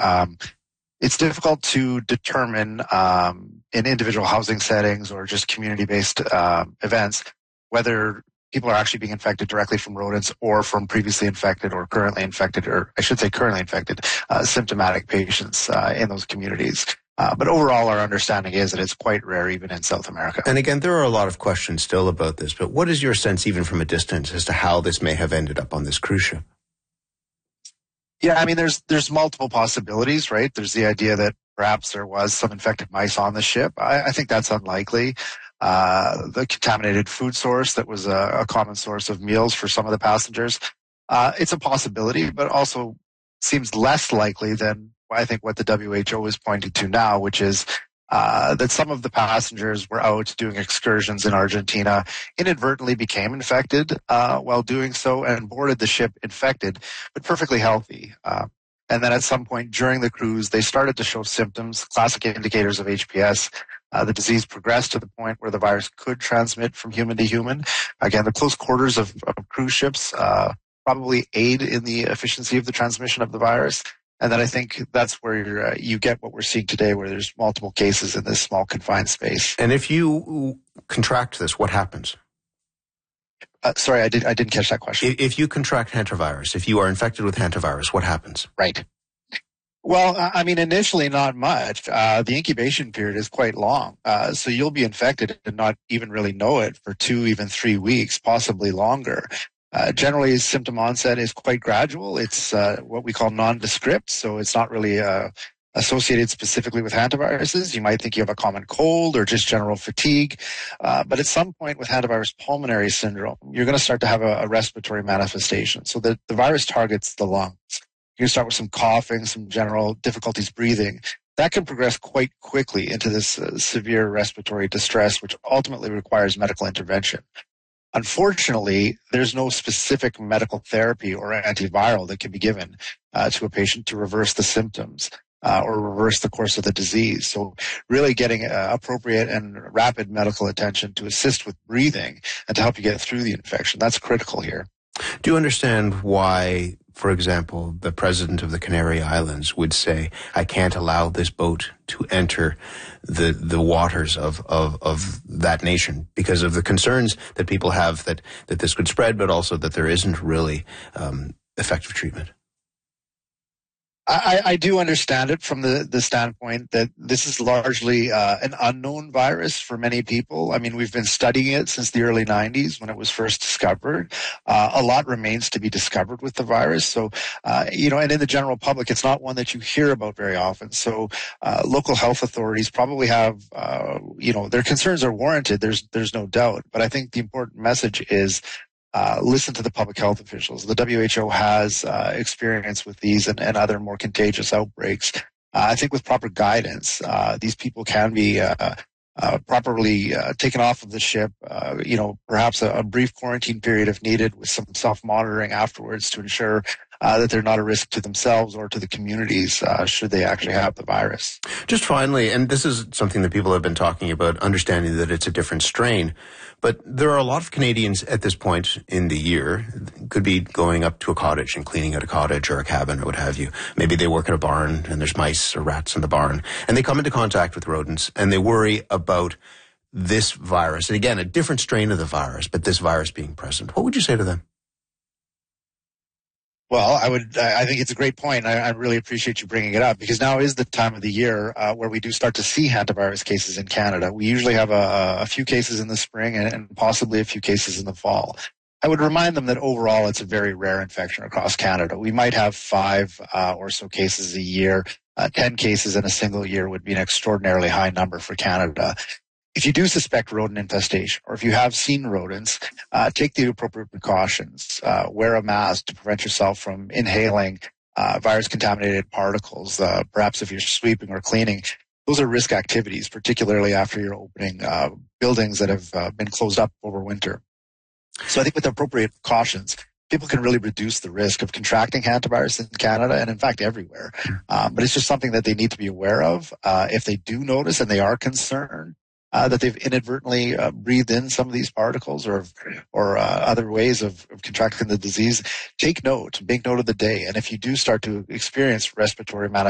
It's difficult to determine in individual housing settings or just community-based events whether people are actually being infected directly from rodents or from previously infected or currently infected, or I should say currently infected, symptomatic patients in those communities. But overall, our understanding is that it's quite rare even in South America. And again, there are a lot of questions still about this, but what is your sense, even from a distance, as to how this may have ended up on this cruise ship? Yeah, I mean, there's multiple possibilities, right? There's the idea that perhaps there was some infected mice on the ship. I think that's unlikely. The contaminated food source that was a common source of meals for some of the passengers. It's a possibility, but also seems less likely than I think what the WHO is pointing to now, which is that some of the passengers were out doing excursions in Argentina, inadvertently became infected while doing so, and boarded the ship infected, but perfectly healthy. And then at some point during the cruise, they started to show symptoms, classic indicators of HPS. The disease progressed to the point where the virus could transmit from human to human. Again, the close quarters of cruise ships probably aid in the efficiency of the transmission of the virus. And then I think that's where you get what we're seeing today, where there's multiple cases in this small confined space. And if you contract this, what happens? Sorry, I didn't catch that question. If you contract hantavirus, if you are infected with hantavirus, what happens? Right. Well, I mean, initially not much. The incubation period is quite long. So you'll be infected and not even really know it for 2, even 3 weeks, possibly longer. Generally, symptom onset is quite gradual. It's what we call nondescript, so it's not really associated specifically with hantaviruses. You might think you have a common cold or just general fatigue, but at some point with hantavirus pulmonary syndrome, you're going to start to have a respiratory manifestation. So the virus targets the lungs. You start with some coughing, some general difficulties breathing. That can progress quite quickly into this severe respiratory distress, which ultimately requires medical intervention. Unfortunately, there's no specific medical therapy or antiviral that can be given to a patient to reverse the symptoms or reverse the course of the disease. So really getting appropriate and rapid medical attention to assist with breathing and to help you get through the infection, that's critical here. Do you understand why, for example, the president of the Canary Islands would say, I can't allow this boat to enter the waters of that nation because of the concerns that people have that this could spread, but also that there isn't really effective treatment? I do understand it from the standpoint that this is largely an unknown virus for many people. I mean, we've been studying it since the early 90s when it was first discovered. A lot remains to be discovered with the virus. So, and in the general public, it's not one that you hear about very often. So, local health authorities probably have, their concerns are warranted. There's no doubt. But I think the important message is, listen to the public health officials. The WHO has experience with these and other more contagious outbreaks. I think with proper guidance, these people can be properly taken off of the ship, perhaps a brief quarantine period if needed with some self-monitoring afterwards to ensure that they're not a risk to themselves or to the communities should they actually have the virus. Just finally, and this is something that people have been talking about, understanding that it's a different strain, but there are a lot of Canadians at this point in the year, could be going up to a cottage and cleaning out a cottage or a cabin or what have you. Maybe they work at a barn and there's mice or rats in the barn, and they come into contact with rodents and they worry about this virus. And again, a different strain of the virus, but this virus being present. What would you say to them? Well, I think it's a great point. I really appreciate you bringing it up because now is the time of the year where we do start to see hantavirus cases in Canada. We usually have a few cases in the spring and possibly a few cases in the fall. I would remind them that overall it's a very rare infection across Canada. We might have 5 or so cases a year. 10 cases in a single year would be an extraordinarily high number for Canada. If you do suspect rodent infestation, or if you have seen rodents, take the appropriate precautions. Wear a mask to prevent yourself from inhaling virus-contaminated particles. Perhaps if you're sweeping or cleaning, those are risk activities, particularly after you're opening buildings that have been closed up over winter. So I think with appropriate precautions, people can really reduce the risk of contracting hantavirus in Canada and, in fact, everywhere. But it's just something that they need to be aware of. If they do notice and they are concerned, that they've inadvertently breathed in some of these particles or other ways of contracting the disease, make note of the day. And if you do start to experience respiratory manifestations,